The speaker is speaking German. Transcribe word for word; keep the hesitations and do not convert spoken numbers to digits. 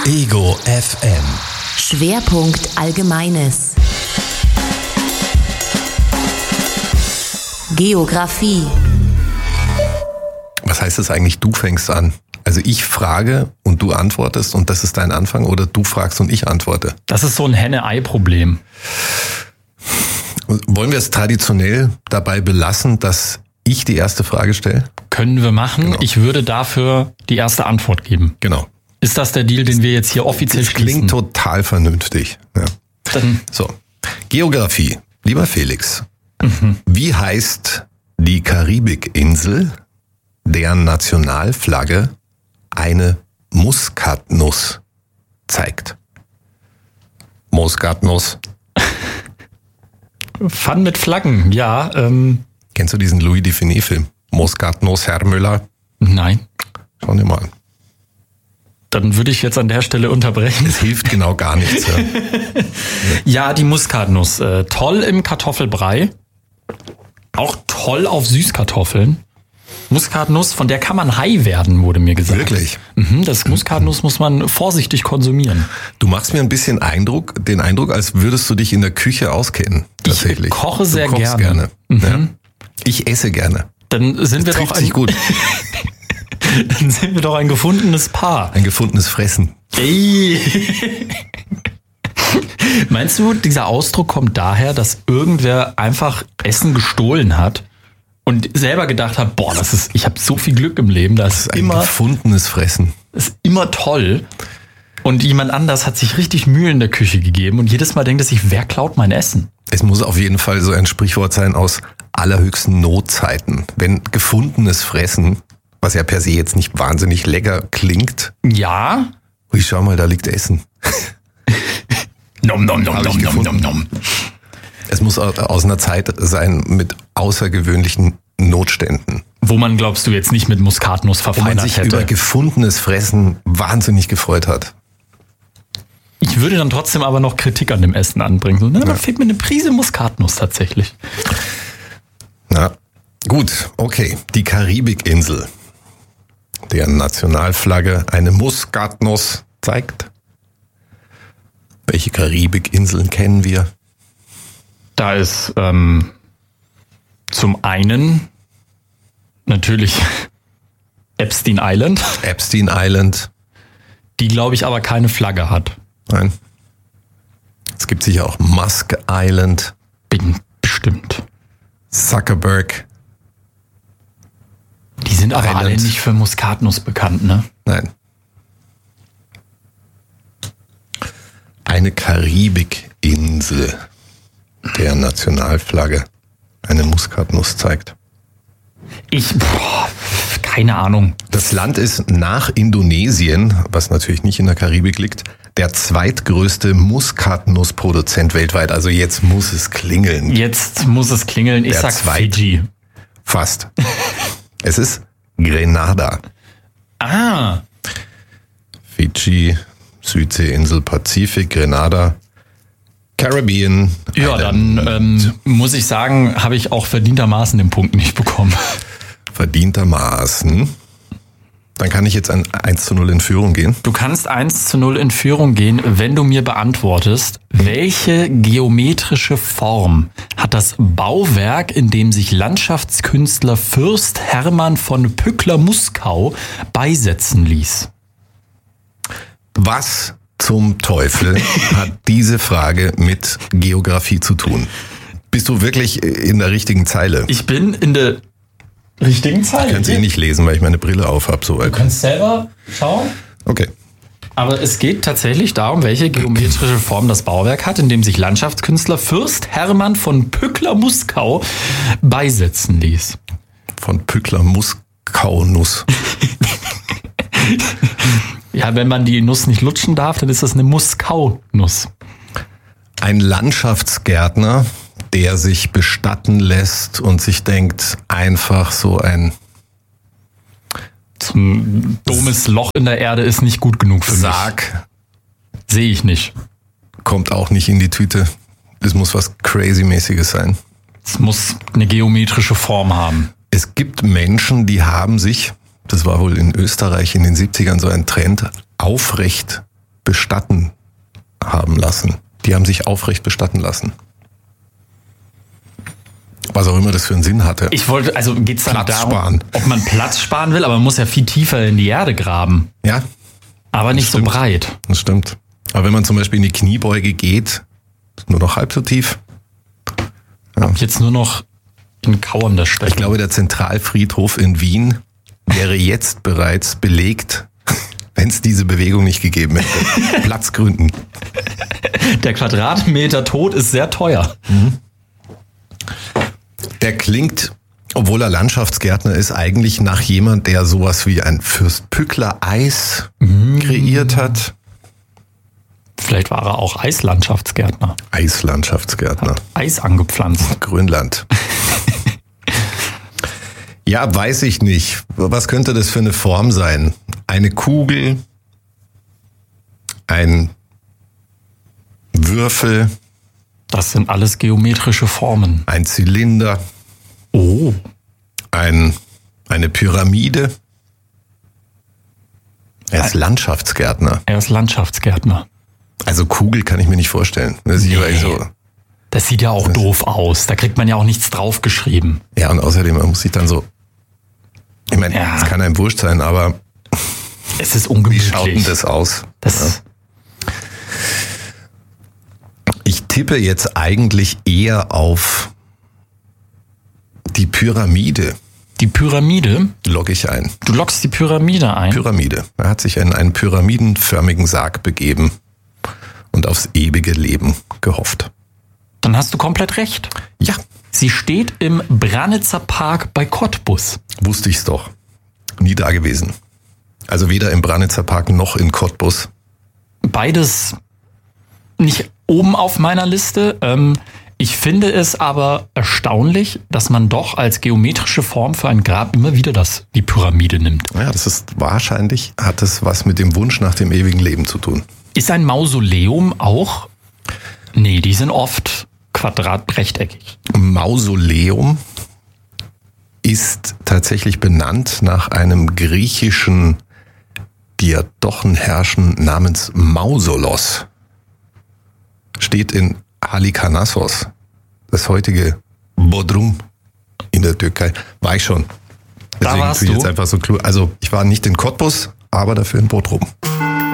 Ego F M. Schwerpunkt Allgemeines. Geografie. Was heißt das eigentlich, du fängst an? Also ich frage und du antwortest und das ist dein Anfang, oder du fragst und ich antworte? Das ist so ein Henne-Ei-Problem. Wollen wir es traditionell dabei belassen, dass ich die erste Frage stelle? Können wir machen. Genau. Ich würde dafür die erste Antwort geben. Genau. Ist das der Deal, den wir jetzt hier offiziell das schließen? Klingt total vernünftig. Ja. Dann so, Geografie. Lieber Felix, mhm. wie heißt die Karibikinsel, deren Nationalflagge eine Muskatnuss zeigt? Muskatnuss. Fun mit Flaggen, ja. Ähm. Kennst du diesen Louis Dufiné-Film? Muskatnuss, Herr Müller? Nein. Schau dir mal an. Dann würde ich jetzt an der Stelle unterbrechen. Es hilft genau gar nichts. Ja, ja die Muskatnuss. Äh, toll im Kartoffelbrei. Auch toll auf Süßkartoffeln. Muskatnuss, von der kann man high werden, wurde mir gesagt. Wirklich? Mhm, das Muskatnuss muss man vorsichtig konsumieren. Du machst mir ein bisschen Eindruck, den Eindruck, als würdest du dich in der Küche auskennen. Tatsächlich. Ich koche sehr du gerne. gerne. Mhm. Ja. Ich esse gerne. Dann sind das wir doch ein, sich gut. Dann sind wir doch ein gefundenes Paar. Ein gefundenes Fressen. Ey. Meinst du, dieser Ausdruck kommt daher, dass irgendwer einfach Essen gestohlen hat und selber gedacht hat, boah, das ist, ich habe so viel Glück im Leben, das, das ist ein immer gefundenes Fressen. Das ist immer toll. Und jemand anders hat sich richtig Mühe in der Küche gegeben und jedes Mal denkt er sich, wer klaut mein Essen? Es muss auf jeden Fall so ein Sprichwort sein aus allerhöchsten Notzeiten. Wenn gefundenes Fressen, was ja per se jetzt nicht wahnsinnig lecker klingt. Ja. Ui, schau mal, da liegt Essen. nom, nom, nom, nom, nom, nom, nom. Es muss aus einer Zeit sein mit außergewöhnlichen Notständen. Wo man, glaubst du, jetzt nicht mit Muskatnuss verfeinert hätte. Wo man sich hätte. Über gefundenes Fressen wahnsinnig gefreut hat. Ich würde dann trotzdem aber noch Kritik an dem Essen anbringen. So, ne, da ja. fehlt mir eine Prise Muskatnuss tatsächlich. Na, gut, okay. Die Karibikinsel, deren Nationalflagge eine Muskatnuss zeigt. Welche Karibikinseln kennen wir? Da ist ähm, zum einen natürlich Epstein Island. Epstein Island. Die, glaube ich, aber keine Flagge hat. Nein. Es gibt sicher auch Musk Island. Bin bestimmt. Zuckerberg. Die sind aber Island. alle nicht für Muskatnuss bekannt, ne? Nein. Eine Karibikinsel, der Nationalflagge eine Muskatnuss zeigt. Ich, boah, keine Ahnung. Das Land ist nach Indonesien, was natürlich nicht in der Karibik liegt, der zweitgrößte Muskatnussproduzent weltweit. Also jetzt muss es klingeln. Jetzt muss es klingeln. Ich der sag Zweit- Fiji. Fast. Es ist Grenada. Ah. Fidschi, Südseeinsel, Pazifik, Grenada, Caribbean. Ja, Island. dann ähm, muss ich sagen, habe ich auch verdientermaßen den Punkt nicht bekommen. Verdientermaßen. Dann kann ich jetzt ein eins zu null in Führung gehen. Du kannst eins zu null in Führung gehen, wenn du mir beantwortest, welche geometrische Form hat das Bauwerk, in dem sich Landschaftskünstler Fürst Hermann von Pückler-Muskau beisetzen ließ? Was zum Teufel hat diese Frage mit Geografie zu tun? Bist du wirklich in der richtigen Zeile? Ich bin in der richtigen Zeile. Ich kann es eh nicht lesen, weil ich meine Brille auf habe. So. Du kannst selber schauen. Okay. Aber es geht tatsächlich darum, welche geometrische Form das Bauwerk hat, in dem sich Landschaftskünstler Fürst Hermann von Pückler-Muskau beisetzen ließ. Von Pückler-Muskau-Nuss. Ja, wenn man die Nuss nicht lutschen darf, dann ist das eine Muskau-Nuss. Ein Landschaftsgärtner, der sich bestatten lässt und sich denkt, einfach so ein So ein dummes Loch in der Erde ist nicht gut genug für mich. Sarg. Sehe ich nicht. Kommt auch nicht in die Tüte. Es muss was Crazy-mäßiges sein. Es muss eine geometrische Form haben. Es gibt Menschen, die haben sich, das war wohl in Österreich in den siebzigern so ein Trend, aufrecht bestatten haben lassen. Die haben sich aufrecht bestatten lassen. Was auch immer das für einen Sinn hatte. Ich wollte, also geht's dann Platz darum, sparen. ob man Platz sparen will, aber man muss ja viel tiefer in die Erde graben. Ja, Aber nicht so stimmt. breit. das stimmt. Aber wenn man zum Beispiel in die Kniebeuge geht, ist nur noch halb so tief. Ab jetzt nur noch in kauernder Stelle. Ich glaube, der Zentralfriedhof in Wien wäre jetzt bereits belegt, wenn es diese Bewegung nicht gegeben hätte. Platzgründen. Der Quadratmeter Tod ist sehr teuer. Der klingt, obwohl er Landschaftsgärtner ist, eigentlich nach jemand, der sowas wie ein Fürst Pückler Eis kreiert hat. Vielleicht war er auch Eislandschaftsgärtner. Eislandschaftsgärtner. Eis angepflanzt. Grönland. Ja, weiß ich nicht. Was könnte das für eine Form sein? Eine Kugel, ein Würfel, Das sind alles geometrische Formen. ein Zylinder, Oh. ein, eine Pyramide. Er ist Landschaftsgärtner. Er ist Landschaftsgärtner. Also Kugel kann ich mir nicht vorstellen. Das ist Nee. so. Das sieht ja auch doof aus. Da kriegt man ja auch nichts draufgeschrieben. Ja, und außerdem man muss sich dann so. Ich meine, Ja. es kann einem wurscht sein, aber Es ist wie ungemütlich. schaut denn das aus? Das, Ich tippe jetzt eigentlich eher auf die Pyramide. Die Pyramide, Logge ich ein. du lockst die Pyramide ein. Pyramide. Er hat sich in einen pyramidenförmigen Sarg begeben und aufs ewige Leben gehofft. Dann hast du komplett recht. Ja, Sie steht im Branitzer Park bei Cottbus. wusste ich's doch. Nie da gewesen. Also weder im Branitzer Park noch in Cottbus. Beides nicht oben auf meiner Liste. Ähm, ich finde es aber erstaunlich, dass man doch als geometrische Form für ein Grab immer wieder das, die Pyramide nimmt. Ja, das ist wahrscheinlich, hat es was mit dem Wunsch nach dem ewigen Leben zu tun. Ist ein Mausoleum auch? Nee, die sind oft quadratrechteckig. Mausoleum ist tatsächlich benannt nach einem griechischen Diadochenherrschen namens Mausolos. Steht in Halikarnassos, das heutige Bodrum in der Türkei. War ich schon. Da Deswegen warst tue ich du? jetzt einfach so klug. Also ich war nicht in Cottbus, aber dafür in Bodrum.